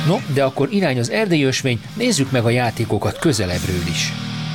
No, de akkor irány az erdei ösvény, nézzük meg a játékokat közelebbről is.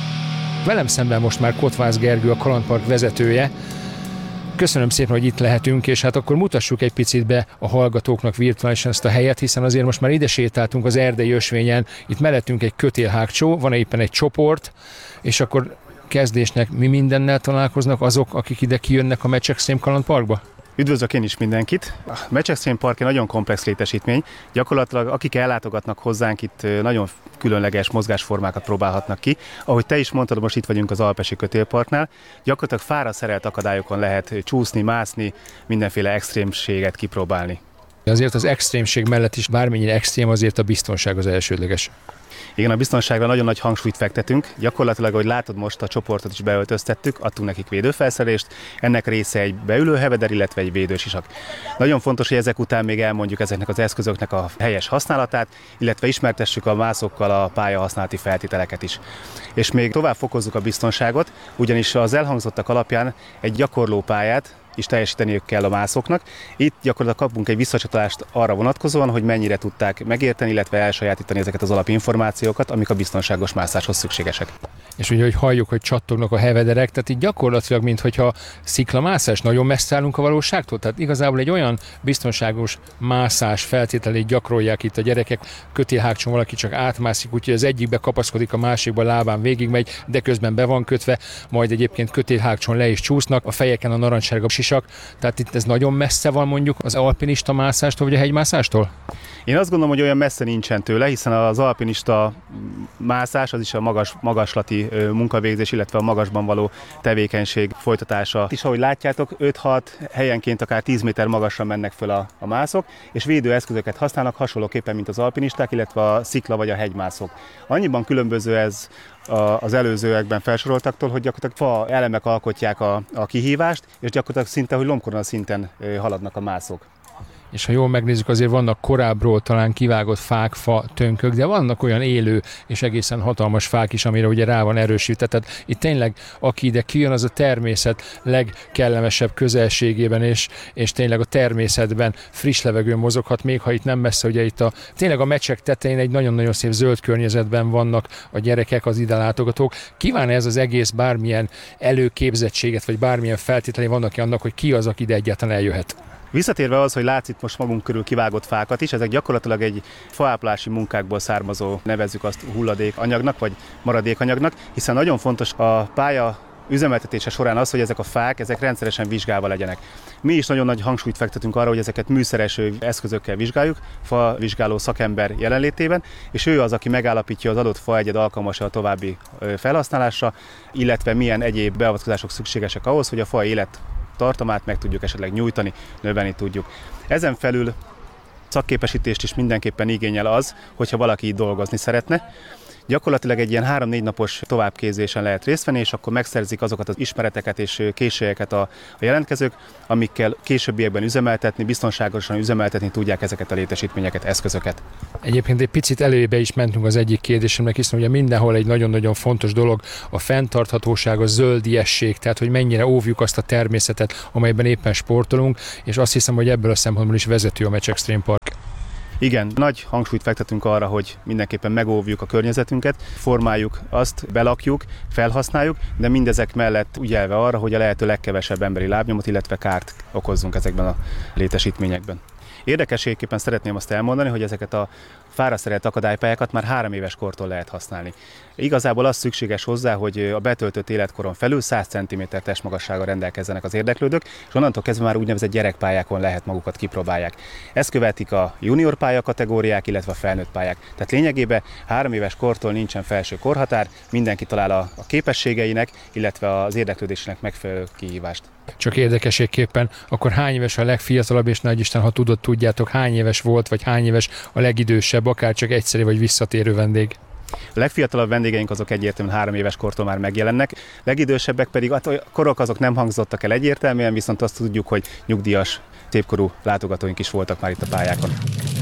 Velem szemben most már Kotvász Gergő, a Kalandpark vezetője. Köszönöm szépen, hogy itt lehetünk, és hát akkor mutassuk egy picit be a hallgatóknak virtuálisan ezt a helyet, hiszen azért most már ide sétáltunk az erdei ösvényen, itt mellettünk egy kötélhágcsó, van éppen egy csoport, és akkor kezdésnek mi mindennel találkoznak azok, akik ide kijönnek a Mecseksztrém Kalandparkba? Üdvözlök én is mindenkit! A Mecseksztrém Park egy nagyon komplex létesítmény. Gyakorlatilag akik ellátogatnak hozzánk, itt nagyon különleges mozgásformákat próbálhatnak ki. Ahogy te is mondtad, most itt vagyunk az Alpesi Kötélparknál. Gyakorlatilag fára szerelt akadályokon lehet csúszni, mászni, mindenféle extrémséget kipróbálni. Azért az extrémség mellett is bármennyire extrém, azért a biztonság az elsődleges. Igen, a biztonságra nagyon nagy hangsúlyt fektetünk. Gyakorlatilag, ahogy látod, most a csoportot is beöltöztettük, adtunk nekik védőfelszerelést. Ennek része egy beülő heveder, illetve egy védősisak. Nagyon fontos, hogy ezek után még elmondjuk ezeknek az eszközöknek a helyes használatát, illetve ismertessük a mászókkal a pályahasználati feltételeket is. És még tovább fokozzuk a biztonságot, ugyanis az elhangzottak alapján egy gyakorlópályát is teljesíteniük kell a mászóknak. Itt gyakorlatilag kapunk egy visszacsatolást arra vonatkozóan, hogy mennyire tudták megérteni, illetve elsajátítani ezeket az alapinformációkat, amik a biztonságos mászáshoz szükségesek. És ugye, hogy halljuk, hogy csattognak a hevederek, tehát így gyakorlatilag, mintha sziklamászás, nagyon messze állunk a valóságtól. Tehát igazából egy olyan biztonságos mászás feltételét gyakorolják itt a gyerekek. Kötélhágcson valaki csak átmászik, úgyhogy az egyikbe kapaszkodik, a másikba lábán végigmegy, de közben be van kötve, majd egyébként kötélhágcson le is csúsznak, a fejeken a narancssárga sisak. Tehát itt ez nagyon messze van mondjuk az alpinista mászástól, vagy a hegymászástól? Én azt gondolom, hogy olyan messze nincsen tőle, hiszen az alpinista mászás az is a magaslati munkavégzés, illetve a magasban való tevékenység folytatása. És ahogy látjátok, 5-6, helyenként akár 10 méter magasra mennek föl a mászok, és védőeszközöket használnak hasonlóképpen, mint az alpinisták, illetve a szikla vagy a hegymászók. Annyiban különböző ez az előzőekben felsoroltaktól, hogy gyakorlatilag fa elemek alkotják a kihívást, és gyakorlatilag szinte, hogy lombkorona szinten haladnak a mászók. És ha jól megnézzük, azért vannak korábbról talán kivágott fák, fa, tönkök, de vannak olyan élő és egészen hatalmas fák is, amire ugye rá van erősítve. Tehát itt tényleg, aki ide kijön, az a természet legkellemesebb közelségében, és tényleg a természetben friss levegőn mozoghat, még ha itt nem messze, ugye itt tényleg a Mecsek tetején egy nagyon-nagyon szép zöld környezetben vannak a gyerekek, az ide látogatók. Kíván ez az egész bármilyen előképzettséget, vagy bármilyen feltételei vannak annak, hogy ki az, aki ide egyáltalán eljöhet? Visszatérve az, hogy látsz itt most magunk körül kivágott fákat is, ezek gyakorlatilag egy faápolási munkákból származó, nevezzük azt hulladékanyagnak, vagy maradékanyagnak, hiszen nagyon fontos a pálya üzemeltetése során az, hogy ezek a fák, ezek rendszeresen vizsgálva legyenek. Mi is nagyon nagy hangsúlyt fektetünk arra, hogy ezeket műszeres eszközökkel vizsgáljuk, fa vizsgáló szakember jelenlétében, és ő az, aki megállapítja az adott faegyed alkalmas-e a további felhasználásra, illetve milyen egyéb beavatkozások szükségesek ahhoz, hogy a fa élettartamát meg tudjuk esetleg nyújtani, növelni tudjuk. Ezen felül szakképesítést is mindenképpen igényel az, hogyha valaki itt dolgozni szeretne. Gyakorlatilag egy ilyen 3-4 napos továbbképzésen lehet részt venni, és akkor megszerzik azokat az ismereteket és készségeket a jelentkezők, amikkel későbbiekben üzemeltetni, biztonságosan üzemeltetni tudják ezeket a létesítményeket, eszközöket. Egyébként egy picit előbe is mentünk az egyik kérdésemnek, hiszen ugye mindenhol egy nagyon-nagyon fontos dolog a fenntarthatóság, a zöldiesség, tehát hogy mennyire óvjuk azt a természetet, amelyben éppen sportolunk, és azt hiszem, hogy ebből a szempontból is vezető a Mecseksztrém Park. Igen, nagy hangsúlyt fektetünk arra, hogy mindenképpen megóvjuk a környezetünket, formáljuk azt, belakjuk, felhasználjuk, de mindezek mellett ügyelve arra, hogy a lehető legkevesebb emberi lábnyomot, illetve kárt okozzunk ezekben a létesítményekben. Érdekességképpen szeretném azt elmondani, hogy ezeket a fára szerelt akadálypályákat már 3 éves kortól lehet használni. Igazából az szükséges hozzá, hogy a betöltött életkoron felül 100 cm testmagassággal rendelkezzenek az érdeklődők, és onnantól kezdve már úgynevezett gyerekpályákon lehet magukat kipróbálják. Ezt követik a junior pálya kategóriák, illetve a felnőtt pályák. Tehát lényegében 3 éves kortól nincsen felső korhatár, mindenki talál a képességeinek, illetve az érdeklődésének megfelelő kihívást. Csak érdekességképpen, akkor hány éves a legfiatalabb, és nagyisten, ha tudjátok, hány éves volt, vagy hány éves a legidősebb, akár csak egyszerű vagy visszatérő vendég? A legfiatalabb vendégeink azok egyértelműen 3 éves kortól már megjelennek, legidősebbek pedig a korok azok nem hangzottak el egyértelműen, viszont azt tudjuk, hogy nyugdíjas, szépkorú látogatóink is voltak már itt a pályákon.